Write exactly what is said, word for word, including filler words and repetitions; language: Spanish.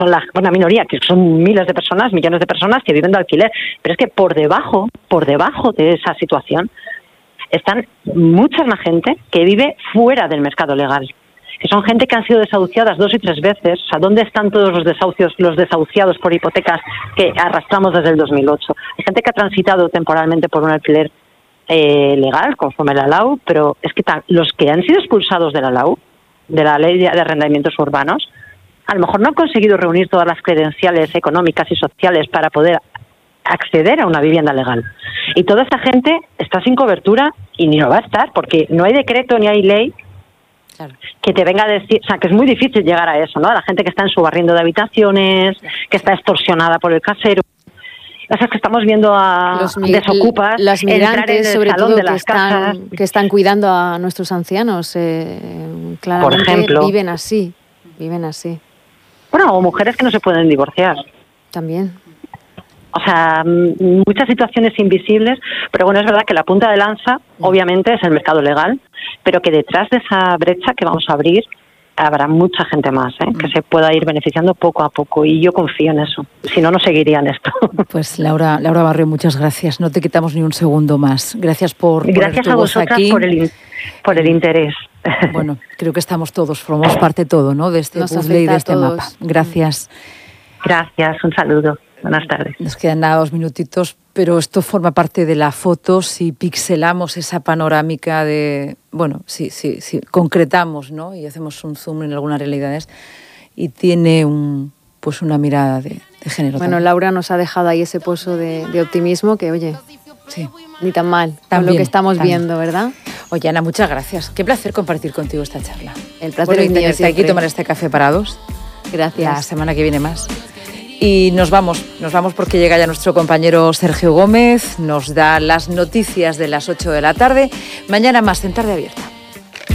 son la buena minoría, que son miles de personas, millones de personas que viven de alquiler. Pero es que por debajo, por debajo de esa situación, están mucha más gente que vive fuera del mercado legal, que son gente que han sido desahuciadas dos y tres veces. O sea, ¿dónde están todos los desahucios, los desahuciados por hipotecas que arrastramos desde el dos mil ocho? Hay gente que ha transitado temporalmente por un alquiler eh, legal, conforme la L A U, pero es que tal, los que han sido expulsados de la L A U, de la Ley de Arrendamientos Urbanos, a lo mejor no han conseguido reunir todas las credenciales económicas y sociales para poder acceder a una vivienda legal. Y toda esta gente está sin cobertura y ni lo va a estar, porque no hay decreto ni hay ley claro. que te venga a decir, o sea, que es muy difícil llegar a eso, ¿no? A la gente que está en su barriendo de habitaciones, que está extorsionada por el casero. O sea, es que estamos viendo a los mi- desocupas las migrantes, en el sobre salón todo, de que las están, casas. que están cuidando a nuestros ancianos. Eh, claramente Por ejemplo. viven así, viven así. Bueno, o mujeres que no se pueden divorciar. También. O sea, muchas situaciones invisibles, pero bueno, es verdad que la punta de lanza, obviamente, es el mercado legal, pero que detrás de esa brecha que vamos a abrir, habrá mucha gente más, ¿eh? que se pueda ir beneficiando poco a poco, y yo confío en eso. Si no, no seguiría en esto. Pues Laura, Laura Barrio, muchas gracias. No te quitamos ni un segundo más. Gracias por Gracias poner tu a voz vosotras aquí. por el, por el interés. Bueno, creo que estamos todos, formamos parte todo, ¿no? De este Nos puzzle y afecta de a este todos. mapa. Gracias. Gracias, un saludo. Buenas tardes. Nos quedan nada dos minutitos, pero esto forma parte de la foto. Si pixelamos esa panorámica de, bueno, si, si, si concretamos, ¿no? Y hacemos un zoom en algunas realidades, y tiene un, pues una mirada de, de género. Bueno, también. Laura nos ha dejado ahí ese pozo de, de optimismo que, oye, Sí. ni tan mal, con También, lo que estamos también. viendo, ¿verdad? Oye, Ana, muchas gracias. Qué placer compartir contigo esta charla. El placer Bueno, y es mío tenerte aquí, siempre. tomar este café para dos. Gracias. La semana que viene más. Y nos vamos, nos vamos porque llega ya nuestro compañero Sergio Gómez, nos da las noticias de las ocho de la tarde. Mañana más en Tarde Abierta.